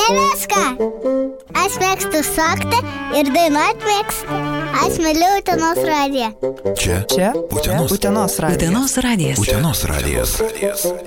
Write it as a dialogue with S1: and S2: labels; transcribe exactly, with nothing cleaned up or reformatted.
S1: Ne viską. Aš mėgstu šokti ir dainuoti mėgstu. Aš myliu Utenos radiją.
S2: Čia?
S3: Čia?
S2: Utenos.
S3: Utenos radijas.
S4: Utenos radijas.
S2: Utenos radijas.